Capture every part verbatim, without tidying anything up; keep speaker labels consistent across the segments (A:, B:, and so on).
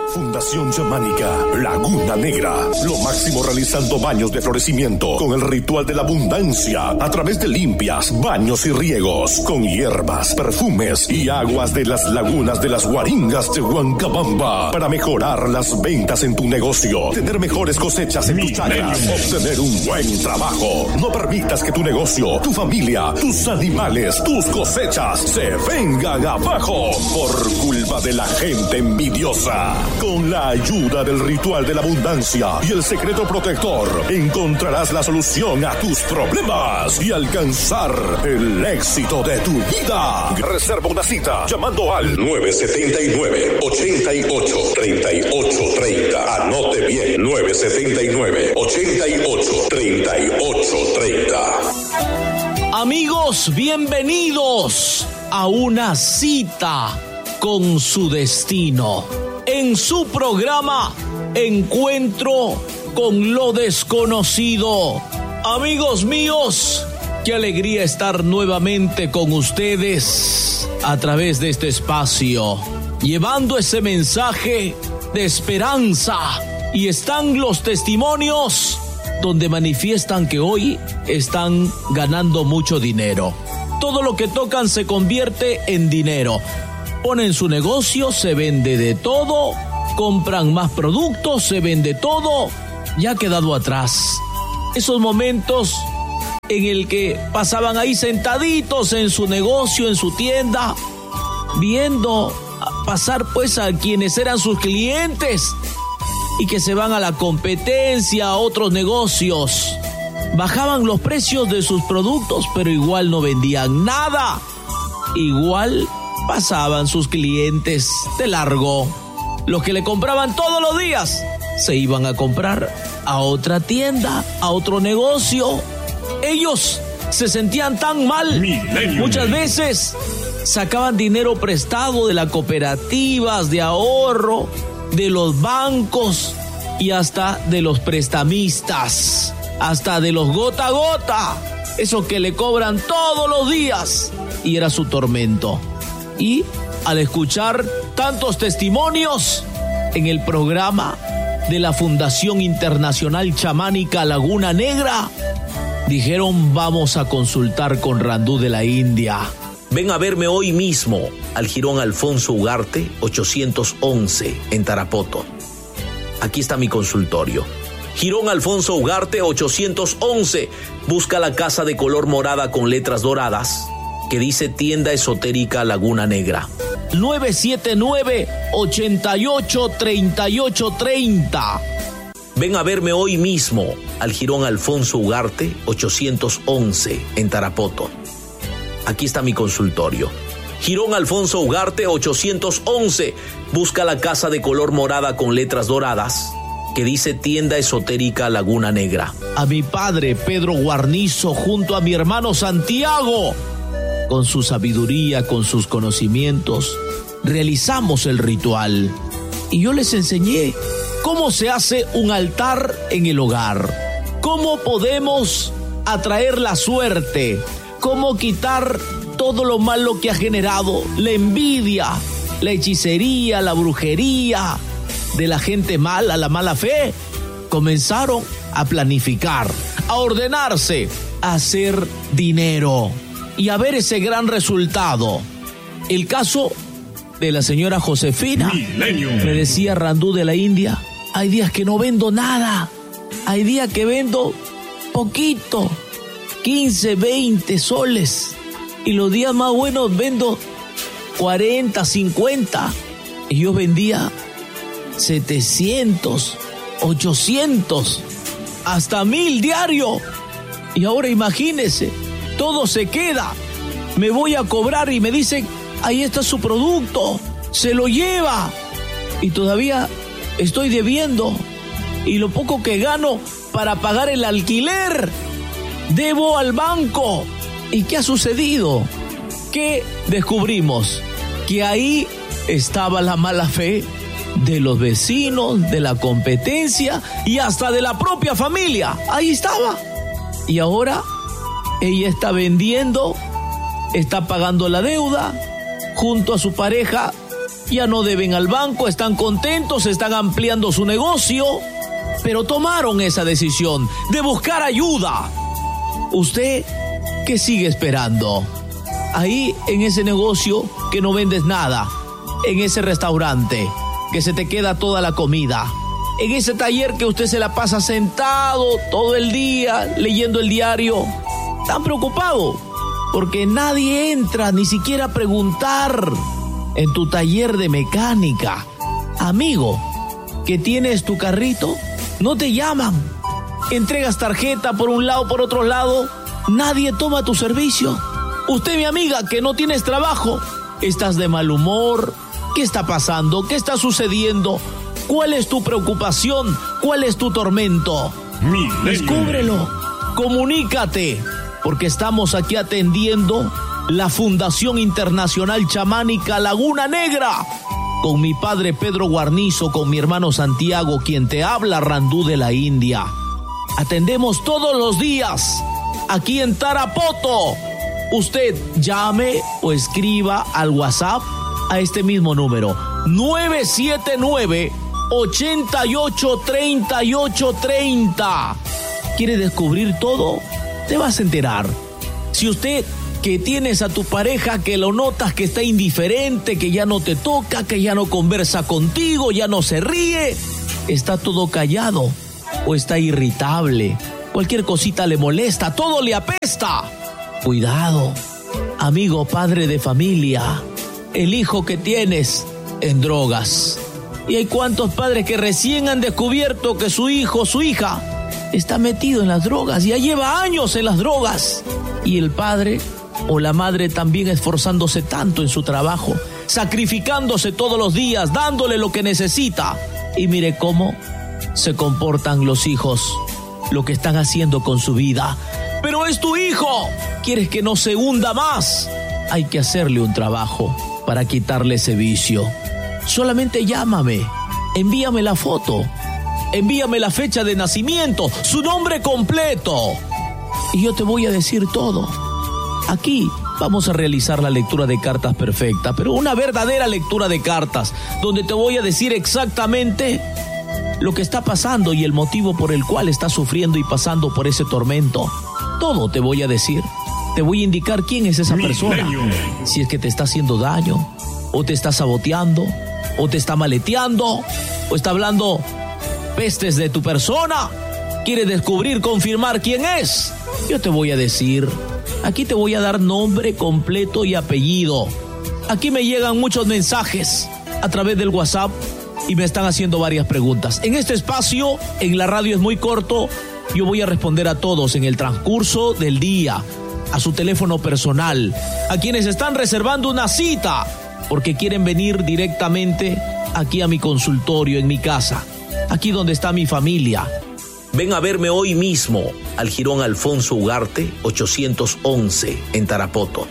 A: Fundación Chamánica Laguna Negra, lo máximo realizando baños de florecimiento con el ritual de la abundancia a través de limpias, baños y riegos con hierbas, perfumes y aguas de las lagunas de las Guaringas de Huancabamba para mejorar las ventas en tu negocio, tener mejores cosechas en tus chacras, obtener un buen trabajo. No permitas que tu negocio, tu familia, tus animales, tus cosechas se vengan abajo por culpa de la gente envidiosa. Con la ayuda del ritual de la abundancia y el secreto protector, encontrarás la solución a tus problemas y alcanzar el éxito de tu vida. Reserva una cita llamando al nueve siete nueve, ocho ocho, tres ocho tres cero. Anote bien, nueve siete nueve, ocho ocho, tres ocho tres cero.
B: Amigos, bienvenidos a una cita con su destino. En su programa Encuentro con lo Desconocido. Amigos míos, qué alegría estar nuevamente con ustedes a través de este espacio, llevando ese mensaje de esperanza. Y están los testimonios donde manifiestan que hoy están ganando mucho dinero. Todo lo que tocan se convierte en dinero. Ponen su negocio, se vende de todo, compran más productos, se vende todo, ya ha quedado atrás esos momentos en el que pasaban ahí sentaditos en su negocio, en su tienda, viendo pasar pues a quienes eran sus clientes y que se van a la competencia, a otros negocios. Bajaban los precios de sus productos, pero igual no vendían nada. Igual pasaban sus clientes de largo. Los que le compraban todos los días se iban a comprar a otra tienda, a otro negocio. Ellos se sentían tan mal. Millennium. Muchas veces sacaban dinero prestado de las cooperativas de ahorro, de los bancos y hasta de los prestamistas, hasta de los gota a gota, esos que le cobran todos los días, y era su tormento. Y al escuchar tantos testimonios en el programa de la Fundación Internacional Chamánica Laguna Negra, dijeron: vamos a consultar con Randú de la India. Ven a verme hoy mismo al Jirón Alfonso Ugarte ochocientos once en Tarapoto. Aquí está mi consultorio. Jirón Alfonso Ugarte ochocientos once. Busca la casa de color morada con letras doradas que dice Tienda Esotérica Laguna Negra. nueve siete nueve, ocho ocho, tres ocho tres cero. Ven a verme hoy mismo al Jirón Alfonso Ugarte ochocientos once en Tarapoto. Aquí está mi consultorio. Jirón Alfonso Ugarte ochocientos once. Busca la casa de color morada con letras doradas que dice Tienda Esotérica Laguna Negra. A mi padre Pedro Guarnizo junto a mi hermano Santiago, con su sabiduría, con sus conocimientos, realizamos el ritual. Y yo les enseñé cómo se hace un altar en el hogar, cómo podemos atraer la suerte, cómo quitar todo lo malo que ha generado la envidia, la hechicería, la brujería de la gente mala, la mala fe. Comenzaron a planificar, a ordenarse, a hacer dinero y a ver ese gran resultado. El caso de la señora Josefina. Millennium. Me decía Randú de la India: hay días que no vendo nada, hay días que vendo poquito, quince, veinte soles, y los días más buenos vendo cuarenta, cincuenta, y yo vendía setecientos, ochocientos, hasta mil diario. Y ahora imagínese, todo se queda. Me voy a cobrar y me dicen: ahí está su producto, se lo lleva. Y todavía estoy debiendo. Y lo poco que gano para pagar el alquiler, debo al banco. ¿Y qué ha sucedido? Que descubrimos que ahí estaba la mala fe de los vecinos, de la competencia y hasta de la propia familia. Ahí estaba. Y ahora ella está vendiendo, está pagando la deuda, junto a su pareja ya no deben al banco, están contentos, están ampliando su negocio, pero tomaron esa decisión de buscar ayuda. ¿Usted qué sigue esperando? Ahí en ese negocio que no vendes nada, en ese restaurante que se te queda toda la comida, en ese taller que usted se la pasa sentado todo el día leyendo el diario, tan preocupado porque nadie entra ni siquiera a preguntar. En tu taller de mecánica, amigo, que tienes tu carrito, no te llaman. Entregas tarjeta por un lado, por otro lado, nadie toma tu servicio. Usted, mi amiga, que no tienes trabajo, estás de mal humor. ¿Qué está pasando? ¿Qué está sucediendo? ¿Cuál es tu preocupación? ¿Cuál es tu tormento? Descúbrelo, comunícate, porque estamos aquí atendiendo la Fundación Internacional Chamánica Laguna Negra, con mi padre Pedro Guarnizo, con mi hermano Santiago, quien te habla, Randú de la India. Atendemos todos los días aquí en Tarapoto. Usted llame o escriba al WhatsApp a este mismo número, nueve siete nueve, ocho ocho, tres ocho tres cero. ¿Quiere descubrir todo? Te vas a enterar. Si usted que tienes a tu pareja que lo notas que está indiferente, que ya no te toca, que ya no conversa contigo, ya no se ríe, está todo callado o está irritable, cualquier cosita le molesta, todo le apesta. Cuidado, amigo padre de familia, el hijo que tienes en drogas. Y hay cuantos padres que recién han descubierto que su hijo, su hija, está metido en las drogas, ya lleva años en las drogas. Y el padre o la madre también esforzándose tanto en su trabajo, sacrificándose todos los días, dándole lo que necesita. Y mire cómo se comportan los hijos, lo que están haciendo con su vida. Pero es tu hijo, ¿quieres que no se hunda más? Hay que hacerle un trabajo para quitarle ese vicio. Solamente llámame, envíame la foto, envíame la fecha de nacimiento, su nombre completo, y yo te voy a decir todo. Aquí vamos a realizar la lectura de cartas perfecta, pero una verdadera lectura de cartas, donde te voy a decir exactamente lo que está pasando y el motivo por el cual estás sufriendo y pasando por ese tormento. Todo te voy a decir. Te voy a indicar quién es esa persona. Si es que te está haciendo daño, o te está saboteando, o te está maleteando, o está hablando pestes de tu persona. ¿Quieres descubrir, confirmar quién es? Yo te voy a decir. Aquí te voy a dar nombre completo y apellido. Aquí me llegan muchos mensajes a través del WhatsApp y me están haciendo varias preguntas. En este espacio, en la radio es muy corto, yo voy a responder a todos en el transcurso del día, a su teléfono personal, a quienes están reservando una cita porque quieren venir directamente aquí a mi consultorio, en mi casa, aquí donde está mi familia. Ven a verme hoy mismo al Jirón Alfonso Ugarte ochocientos once en Tarapoto.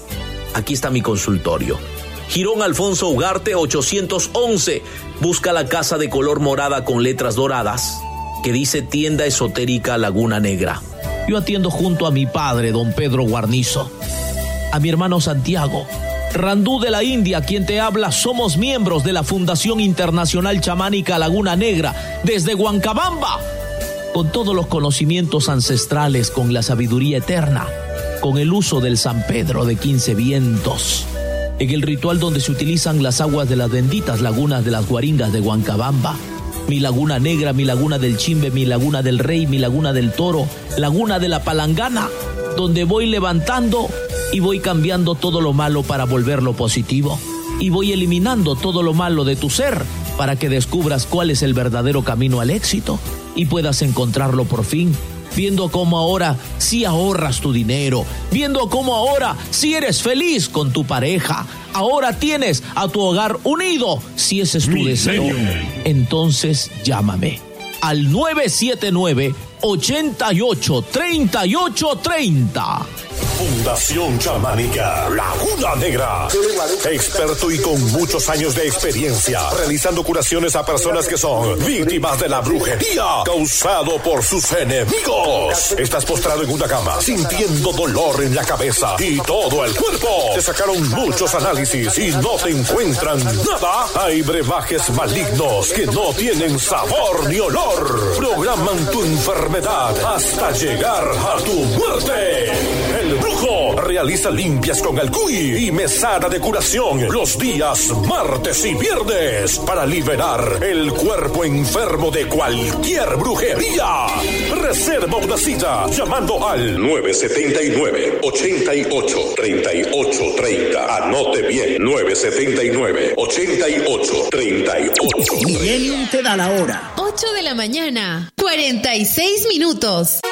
B: Aquí está mi consultorio. Jirón Alfonso Ugarte ochocientos once. Busca la casa de color morada con letras doradas que dice Tienda Esotérica Laguna Negra. Yo atiendo junto a mi padre, don Pedro Guarnizo, a mi hermano Santiago, Randú de la India, quien te habla. Somos miembros de la Fundación Internacional Chamánica Laguna Negra desde Huancabamba, con todos los conocimientos ancestrales, con la sabiduría eterna, con el uso del San Pedro de quince vientos, en el ritual donde se utilizan las aguas de las benditas lagunas de las Guaringas de Huancabamba. Mi laguna negra, mi laguna del Chimbe, mi laguna del Rey, mi laguna del Toro, laguna de la Palangana, donde voy levantando y voy cambiando todo lo malo para volverlo positivo. Y voy eliminando todo lo malo de tu ser para que descubras cuál es el verdadero camino al éxito y puedas encontrarlo por fin, viendo cómo ahora sí ahorras tu dinero, viendo cómo ahora sí eres feliz con tu pareja, ahora tienes a tu hogar unido, si ese es tu deseo. Entonces llámame al nueve siete nueve, ocho ocho, tres ocho tres cero.
A: Fundación Chamánica Laguna Negra. Experto y con muchos años de experiencia realizando curaciones a personas que son víctimas de la brujería causado por sus enemigos. Estás postrado en una cama sintiendo dolor en la cabeza y todo el cuerpo. Te sacaron muchos análisis y no te encuentran nada. Hay brebajes malignos que no tienen sabor ni olor. Programan tu enfermedad hasta llegar a tu muerte. El brujo realiza limpias con el cuy y mesada de curación los días martes y viernes para liberar el cuerpo enfermo de cualquier brujería. Reserva una cita llamando al nueve siete nueve, ocho ocho, tres ocho tres cero. Anote bien, nueve siete nueve, ocho ocho, tres ocho.
C: Millennium te da la hora.
D: ocho de la mañana, cuarenta y seis minutos.